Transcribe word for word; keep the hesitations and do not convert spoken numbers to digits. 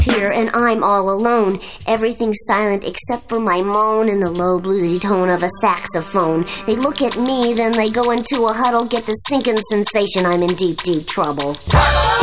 disappear and I'm all alone. Everything's silent except for my moan and the low bluesy tone of a saxophone. They look at me, then they go into a huddle, get the sinking sensation I'm in deep, deep trouble.